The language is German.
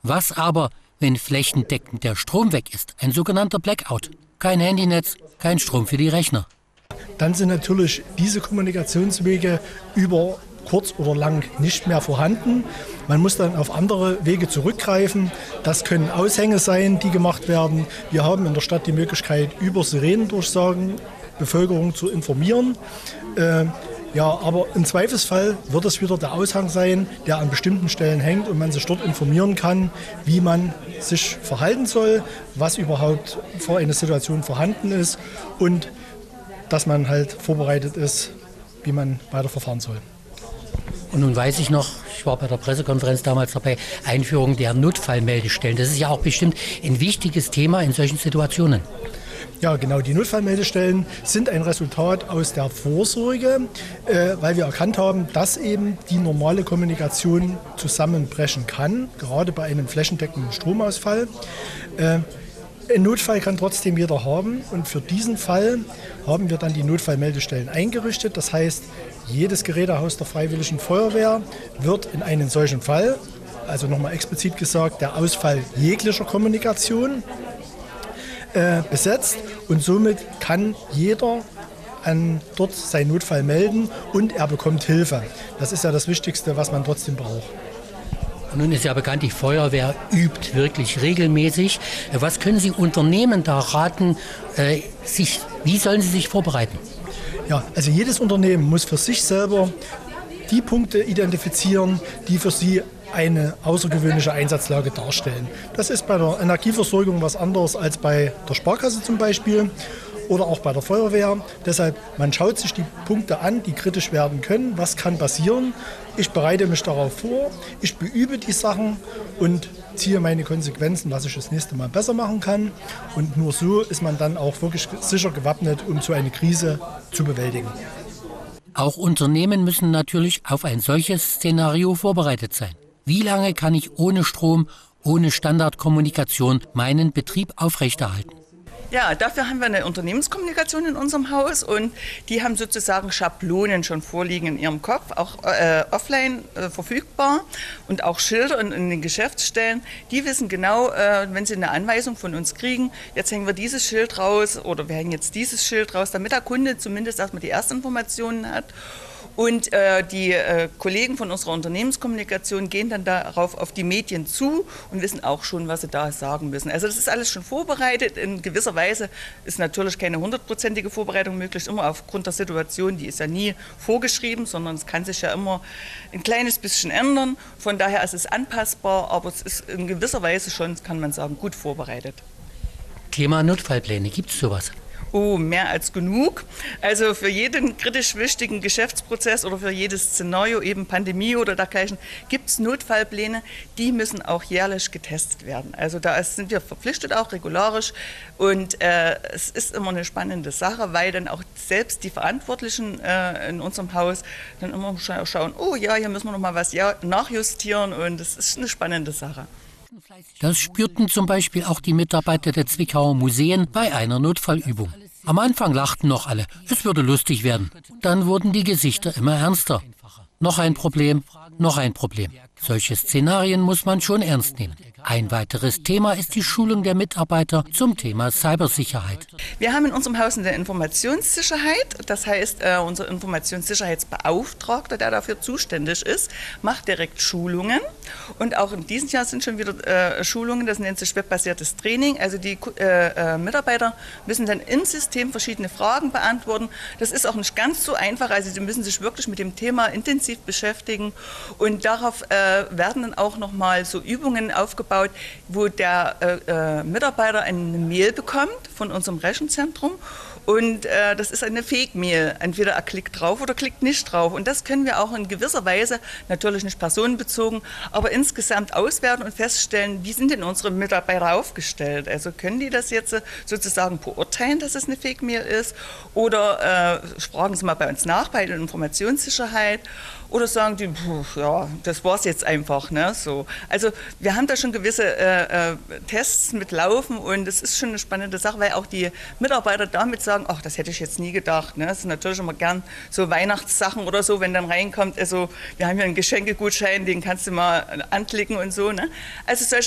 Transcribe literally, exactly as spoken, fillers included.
Was aber, wenn flächendeckend der Strom weg ist? Ein sogenannter Blackout. Kein Handynetz, kein Strom für die Rechner. Dann sind natürlich diese Kommunikationswege über kurz oder lang nicht mehr vorhanden. Man muss dann auf andere Wege zurückgreifen. Das können Aushänge sein, die gemacht werden. Wir haben in der Stadt die Möglichkeit, über Sirenendurchsagen Bevölkerung zu informieren. Äh, ja, aber im Zweifelsfall wird es wieder der Aushang sein, der an bestimmten Stellen hängt und man sich dort informieren kann, wie man sich verhalten soll, was überhaupt vor einer Situation vorhanden ist und dass man halt vorbereitet ist, wie man weiter verfahren soll. Und nun weiß ich noch, ich war bei der Pressekonferenz damals dabei, Einführung der Notfallmeldestellen. Das ist ja auch bestimmt ein wichtiges Thema in solchen Situationen. Ja, genau. Die Notfallmeldestellen sind ein Resultat aus der Vorsorge, äh, weil wir erkannt haben, dass eben die normale Kommunikation zusammenbrechen kann, gerade bei einem flächendeckenden Stromausfall. Äh, Ein Notfall kann trotzdem jeder haben und für diesen Fall haben wir dann die Notfallmeldestellen eingerichtet. Das heißt, jedes Gerätehaus der Freiwilligen Feuerwehr wird in einen solchen Fall, also nochmal explizit gesagt, der Ausfall jeglicher Kommunikation äh, besetzt und somit kann jeder an dort seinen Notfall melden und er bekommt Hilfe. Das ist ja das Wichtigste, was man trotzdem braucht. Und nun ist ja bekannt, die Feuerwehr übt wirklich regelmäßig. Was können Sie Unternehmen da raten, äh, sich, wie sollen sie sich vorbereiten? Ja, also jedes Unternehmen muss für sich selber die Punkte identifizieren, die für sie eine außergewöhnliche Einsatzlage darstellen. Das ist bei der Energieversorgung was anderes als bei der Sparkasse zum Beispiel oder auch bei der Feuerwehr. Deshalb, man schaut sich die Punkte an, die kritisch werden können. Was kann passieren? Ich bereite mich darauf vor, ich beübe die Sachen und ziehe meine Konsequenzen, was ich das nächste Mal besser machen kann. Und nur so ist man dann auch wirklich sicher gewappnet, um so eine Krise zu bewältigen. Auch Unternehmen müssen natürlich auf ein solches Szenario vorbereitet sein. Wie lange kann ich ohne Strom, ohne Standardkommunikation meinen Betrieb aufrechterhalten? Ja, dafür haben wir eine Unternehmenskommunikation in unserem Haus und die haben sozusagen Schablonen schon vorliegen in ihrem Kopf, auch äh, offline äh, verfügbar und auch Schilder in, in den Geschäftsstellen. Die wissen genau, äh, wenn sie eine Anweisung von uns kriegen, jetzt hängen wir dieses Schild raus oder wir hängen jetzt dieses Schild raus, damit der Kunde zumindest erstmal die Erstinformationen hat. Und äh, die äh, Kollegen von unserer Unternehmenskommunikation gehen dann darauf auf die Medien zu und wissen auch schon, was sie da sagen müssen. Also das ist alles schon vorbereitet. In gewisser Weise ist natürlich keine hundertprozentige Vorbereitung möglich, immer aufgrund der Situation. Die ist ja nie vorgeschrieben, sondern es kann sich ja immer ein kleines bisschen ändern. Von daher ist es anpassbar, aber es ist in gewisser Weise schon, kann man sagen, gut vorbereitet. Thema Notfallpläne, gibt es sowas? Oh, mehr als genug. Also für jeden kritisch wichtigen Geschäftsprozess oder für jedes Szenario, eben Pandemie oder dergleichen, gibt es Notfallpläne, die müssen auch jährlich getestet werden. Also da sind wir verpflichtet auch regularisch und äh, es ist immer eine spannende Sache, weil dann auch selbst die Verantwortlichen äh, in unserem Haus dann immer schauen, oh ja, hier müssen wir noch mal was nachjustieren und es ist eine spannende Sache. Das spürten zum Beispiel auch die Mitarbeiter der Zwickauer Museen bei einer Notfallübung. Am Anfang lachten noch alle, es würde lustig werden. Dann wurden die Gesichter immer ernster. Noch ein Problem, noch ein Problem. Solche Szenarien muss man schon ernst nehmen. Ein weiteres Thema ist die Schulung der Mitarbeiter zum Thema Cybersicherheit. Wir haben in unserem Haus eine Informationssicherheit. Das heißt, äh, unser Informationssicherheitsbeauftragter, der dafür zuständig ist, macht direkt Schulungen. Und auch in diesem Jahr sind schon wieder äh, Schulungen, das nennt sich webbasiertes Training. Also die äh, äh, Mitarbeiter müssen dann im System verschiedene Fragen beantworten. Das ist auch nicht ganz so einfach. Also sie müssen sich wirklich mit dem Thema intensiv beschäftigen. Und darauf äh, werden dann auch nochmal so Übungen aufgebaut, wo der äh, äh, Mitarbeiter eine Mail bekommt von unserem Rechenzentrum und äh, das ist eine Fake-Mail. Entweder er klickt drauf oder klickt nicht drauf und das können wir auch in gewisser Weise, natürlich nicht personenbezogen, aber insgesamt auswerten und feststellen, wie sind denn unsere Mitarbeiter aufgestellt. Also können die das jetzt sozusagen beurteilen, dass es eine Fake-Mail ist oder äh, fragen Sie mal bei uns nach, bei der Informationssicherheit. Oder sagen die, pf, ja, das war's jetzt einfach, ne? So. Also wir haben da schon gewisse äh, äh, Tests mitlaufen und es ist schon eine spannende Sache, weil auch die Mitarbeiter damit sagen, ach, das hätte ich jetzt nie gedacht. Ne? Das sind natürlich immer gern so Weihnachtssachen oder so, wenn dann reinkommt, also wir haben hier einen Geschenkegutschein, den kannst du mal anklicken und so. Ne? Also solche